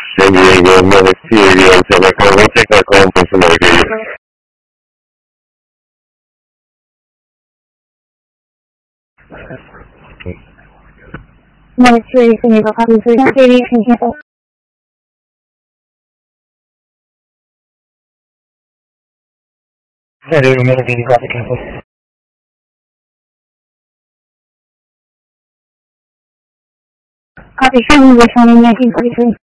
San Diego Ministerial Telecom Conference Location. Ministry San Diego Conference Radiation cancel. San Diego Ministerial Traffic cancel. Copy, Sherman, responding 1943.